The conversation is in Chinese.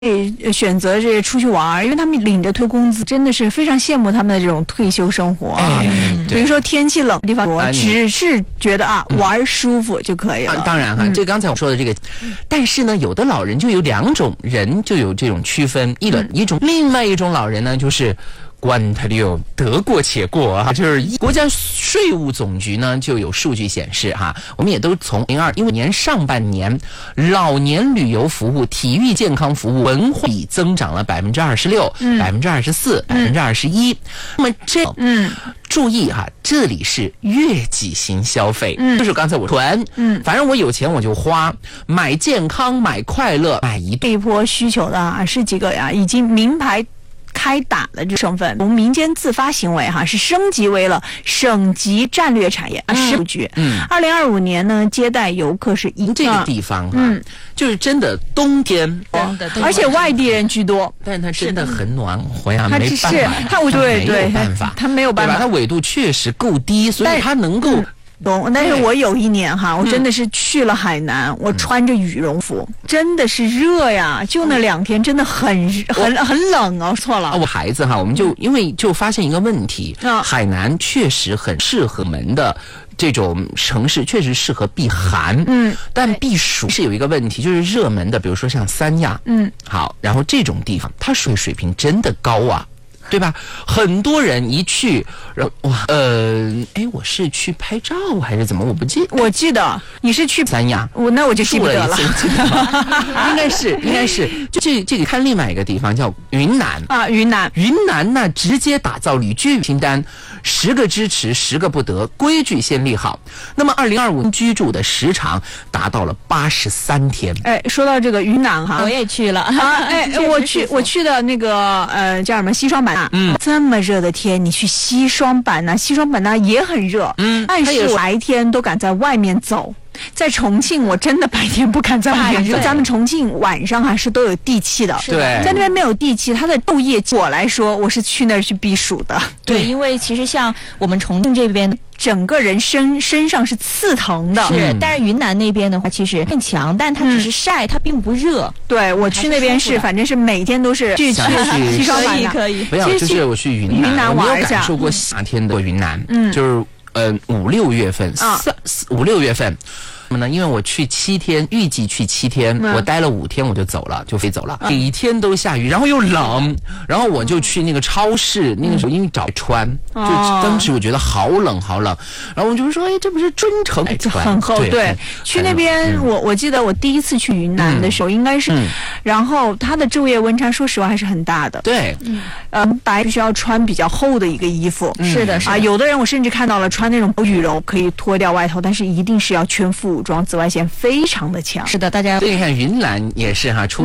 选择这出去玩，因为他们领着退工资，真的是非常羡慕他们的这种退休生活啊。比如说天气冷的地方，我只是觉得玩舒服就可以了。 当然哈，这刚才我说的这个，但是呢，有的老人就有两种人就有这种区分，另外一种老人呢就是。官他就得过且过啊，就是国家税务总局呢就有数据显示哈，我们也都从2021年上半年老年旅游服务、体育健康服务、文化比增长了26%、24%、21%。那么注意哈，这里是月季型消费，就是刚才我说，反正我有钱我就花，买健康、买快乐、买这一波需求的是几个呀？已经名牌开打的这省份，从民间自发行为是升级为了省级战略产业数据。2025年呢，接待游客是这个地方就是真的冬天， 而且外地人居多， 但是它真的很暖和呀，没办法， 对， 没有办法， 它没有办法， 它纬度确实够低，所以它能够。 但是我有一年我真的是去了海南，我穿着羽绒服，真的是热呀，就那2天真的很冷哦，错了。 我孩子我们就因为就发现一个问题，海南确实很适合我们的这种城市，确实适合避寒，但避暑是有一个问题，就是热门的，比如说像三亚，好，然后这种地方它水平真的高啊。对吧？很多人一去，我是去拍照还是怎么？ 我记得你是去三亚， 那我就记不得了。 应该是，就这个看另外一个地方叫云南啊，云南呢直接打造旅居清单，10个支持，10个不得，规矩先立好。那么2025年居住的时长达到了83天。 说到这个云南我也去了我去的那个叫什么西双版纳。这么热的天，你去西双版纳也很热，但是我白天都敢在外面走。在重庆，我真的白天不敢在外面走。咱们重庆晚上是都有地气的， 对， 在那边没有地气，它的昼夜，我来说，我是去那儿去避暑的。 对，因为其实像我们重庆这边， 整个人身上是刺疼的， 但是云南那边的话，其实更强，但它只是晒，它并不热。 对，我去那边反正是每天都是去西双版纳， 可以。 不要，就是我去云南玩一下， 我没有感受过夏天的云南，就是5-6月份，5-6月份。那么呢，因为我去7天，预计去7天，我待了5天我就走了，就飞走了。每天都下雨，然后又冷，然后我就去那个超市，那个时候因为找穿，就当时我觉得好冷，然后我就说，这不是春城很厚，对。去那边，我记得我第一次去云南的时候，应该是，然后它的昼夜温差，说实话还是很大的。 对， 必须要穿比较厚的一个衣服。 是的， 有的人我甚至看到了穿那种羽绒，可以脱掉外套，但是一定是要全副武装，紫外线非常的强。 是的，大家所以你看云南也是出